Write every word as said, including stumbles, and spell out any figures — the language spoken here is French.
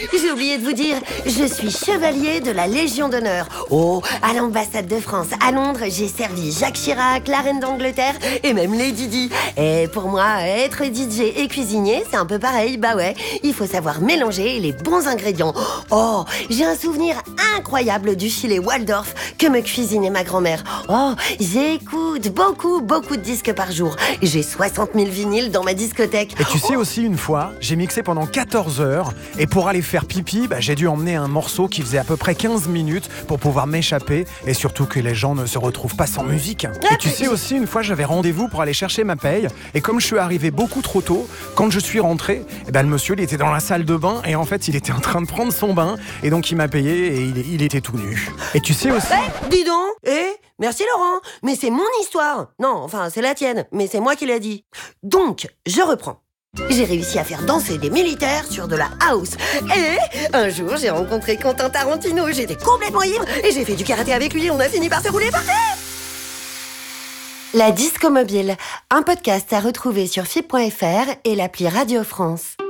j'ai oublié de vous dire, je suis chevalier de la Légion d'honneur. Oh, à l'ambassade de France, à Londres, j'ai servi Jacques Chirac, la reine d'Angleterre et même Lady Di. Et pour moi, être D J et cuisinier, c'est un peu pareil, bah ouais. Il faut savoir mélanger les bons ingrédients. Oh, j'ai un souvenir incroyable du filet Waldorf que me cuisinait ma grand-mère. Oh, j'écoute beaucoup, beaucoup de disques par jour. J'ai soixante mille vinyles dans ma discothèque. Et tu sais Oh. aussi, une fois, j'ai mixé pendant quatorze heures et pour aller faire pipi, bah, j'ai dû emmener un morceau qui faisait à peu près quinze minutes pour pouvoir m'échapper et surtout que les gens ne se retrouvent pas sans musique. Et tu sais aussi, une fois, j'avais rendez-vous pour aller chercher ma paye et comme je suis arrivé beaucoup trop tôt, quand je suis rentré, eh ben, le monsieur, il était dans la salle de bain et en fait, il était en train de prendre son bain et donc il m'a payé et il, il était tout nu. Et tu sais aussi... Eh, dis donc. Eh, merci Laurent, mais c'est mon histoire. Non, enfin, c'est la tienne, mais c'est moi qui l'ai dit. Donc, je reprends. J'ai réussi à faire danser des militaires sur de la house. Et un jour, j'ai rencontré Quentin Tarantino. J'étais complètement ivre et j'ai fait du karaté avec lui. On a fini par se rouler par terre. La Disco Mobile, un podcast à retrouver sur F I P point F R et l'appli Radio France.